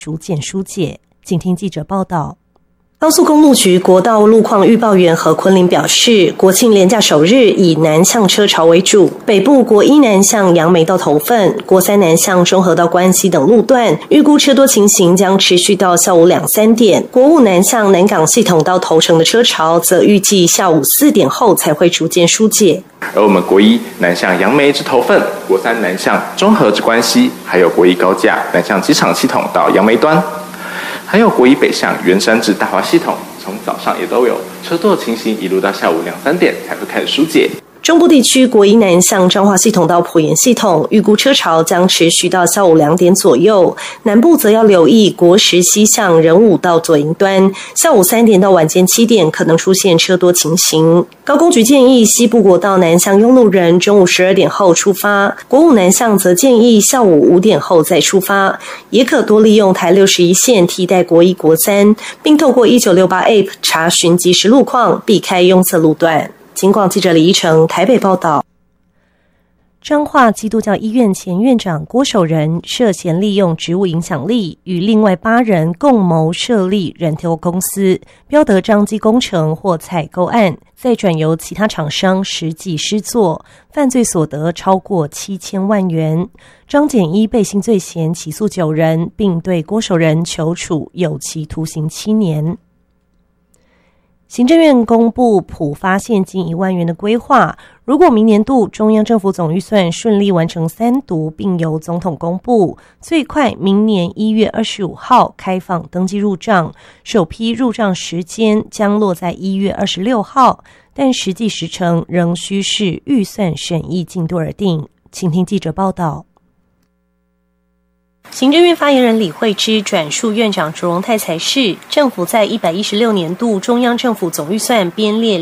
逐渐疏解。请听记者报道。 高速公路局国道路况预报员何昆凌表示，国庆连假首日以南向车潮为主，北部国一南向杨梅到头份、国三南向中和到关西等路段，预估车多情形将持续到下午2、3点。国五南向南港系统到头城的车潮，则预计下午4点后才会逐渐疏解。 而我们国一南向杨梅至头份，国三南向中和至关西，还有国一高架南向机场系统到杨梅端，还有国一北向圆山至大华系统，从早上也都有车多的情形，一路到下午2、3点才会开始疏解。 中部地区国一南向彰化系统到埔盐系统，预估车潮将持续到下午2点左右。南部则要留意国十西向仁武到左营端，下午3点到晚间7点可能出现车多情形。高工局建议西部国道南向拥路人中午12点后出发，国五南向则建议下午5点后再出发，也可多利用台61线替代国一国三，并透过1968 App 查询即时路况，避开拥塞路段。警广记者李依成台北报道。 彰化基督教医院前院长郭守仁涉嫌利用职务影响力，与另外8人共谋设立人头公司，标得彰基工程或采购案，再转由其他厂商实际施作，犯罪所得超过7000万元。彰检依背信罪嫌起诉9人，并对郭守仁求处有期徒刑7年。行政院公布普发现金1万元的规划，如果明年度中央政府总预算顺利完成3读，并由总统公布，最快明年1月25号开放登记入账，首批入账时间将落在1月26号，但实际时程仍需视预算审议进度而定。请听记者报道。行政院发言人李惠芝转述院长卓荣泰才是，政府在116年度中央政府总预算编列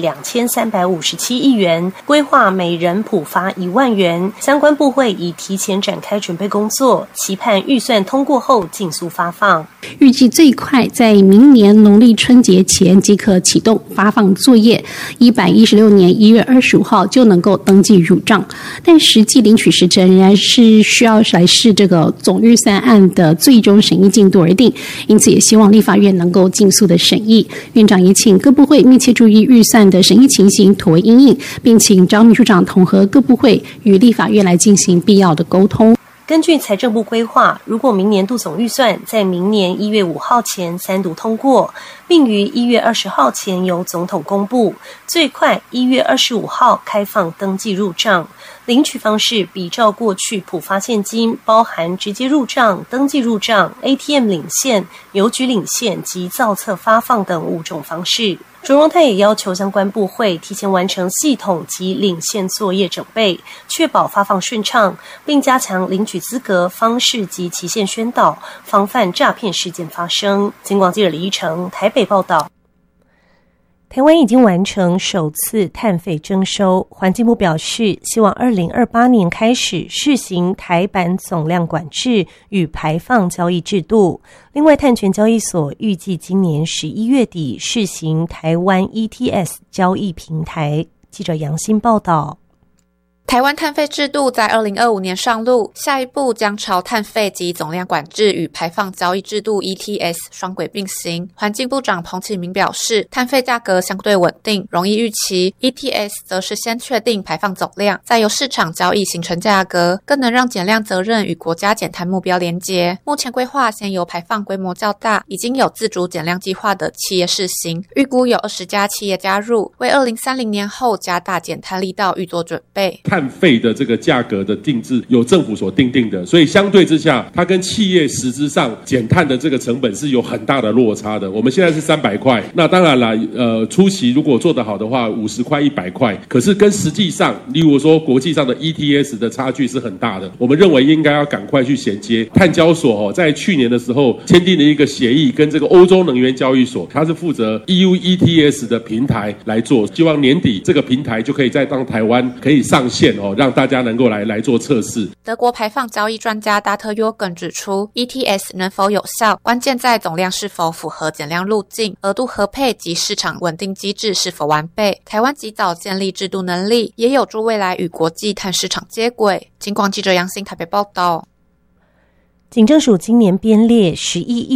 2357亿元，规划每人普发1万元，相关部会已提前展开准备工作，期盼预算通过后尽速发放。 预计最快在明年农历春节前即可启动发放作业，116年1月25号就能够登记入账，但实际领取时程仍然是需要来视这个总预算案的最终审议进度而定，因此也希望立法院能够尽速的审议。院长也请各部会密切注意预算的审议情形，妥为因应，并请张秘书长统合各部会与立法院来进行必要的沟通。 根据财政部规划，如果明年度总预算在明年1月5号前3读通过，并于1月20号前由总统公布，最快1月25号开放登记入账。领取方式比照过去普发现金，包含直接入账、登记入账、ATM 领现、邮局领现及造册发放等5种方式。卓荣泰也要求相关部会提前完成系统及领现作业整备，确保发放顺畅，并加强领取资格、方式及期限宣导，防范诈骗事件发生。警广记者李依成台北报道。台湾已经完成首次碳费征收，环境部表示，希望2028年开始试行台版总量管制与排放交易制度。另外，碳权交易所预计今年11月底试行台湾 ETS 交易平台。记者杨欣报道。 台湾碳费制度在2025年上路，下一步将朝碳费及总量管制与排放交易制度 ETS 双轨并行。环境部长彭启明表示，碳费价格相对稳定，容易预期 ，ETS 则是先确定排放总量，再由市场交易形成价格，更能让减量责任与国家减碳目标连结。目前规划先由排放规模较大、已经有自主减量计划的企业试行，预估有20家企业加入，为2030年后加大减碳力道预做准备。 碳费的这个价格的定制由政府所定的，所以相对之下，它跟企业实质上减碳的这个成本是有很大的落差的。我们现在是300块，那当然了，初期如果做得好的话，50块、100块，可是跟实际上，例如说国际上的 ETS 的差距是很大的。我们认为应该要赶快去衔接。碳交所在去年的时候签订了一个协议，跟这个欧洲能源交易所，它是负责 EU ETS 的平台来做，希望年底这个平台就可以再让台湾可以上线。让大家能够来做测试。 德国排放交易专家达特约更指出 ，ETS 能否有效，关键在总量是否符合减量路径、额度合配及市场稳定机制是否完备。台湾及早建立制度能力，也有助未来与国际碳市场接轨。警广记者杨欣台北报道。 警政署今年编列11亿